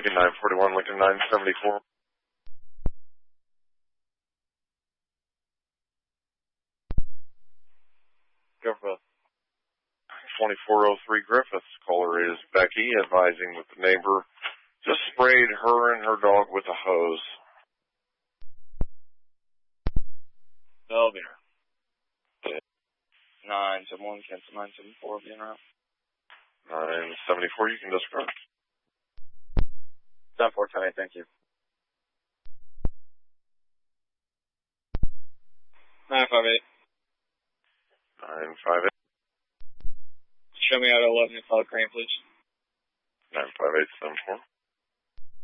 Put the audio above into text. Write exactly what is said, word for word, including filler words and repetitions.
Lincoln nine forty-one, Lincoln nine seventy-four. Griffith. twenty-four oh three Griffiths. Caller is Becky, advising that the neighbor just sprayed her and her dog with a hose. Belvier. nine seven one, cancel nine seven four, being around. nine seventy-four, you can discard. ten four ten eight, thank you. nine five eight. nine five eight. Show me out at eleven and call Crane, please. nine five eight seven four.